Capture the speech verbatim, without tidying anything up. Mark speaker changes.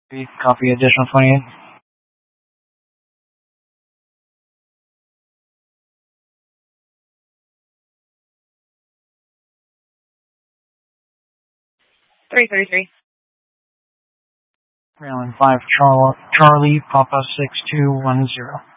Speaker 1: Copy additional twenty-eight.
Speaker 2: three thirty-three.
Speaker 1: Maryland five Charlie, Charlie Papa six two one zero.